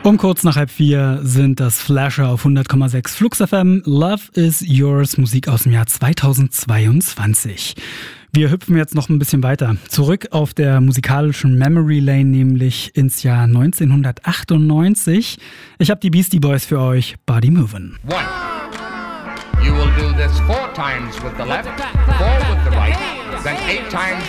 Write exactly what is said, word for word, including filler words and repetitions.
Um kurz nach halb vier sind das Flasher auf hundert Komma sechs Flux F M. Love is Yours, Musik aus dem Jahr zweitausendzweiundzwanzig. Wir hüpfen jetzt noch ein bisschen weiter. Zurück auf der musikalischen Memory Lane, nämlich ins Jahr neunzehnhundertachtundneunzig. Ich habe die Beastie Boys für euch, Body Movin'. One. You will do this four times with the left, four with the right, then eight times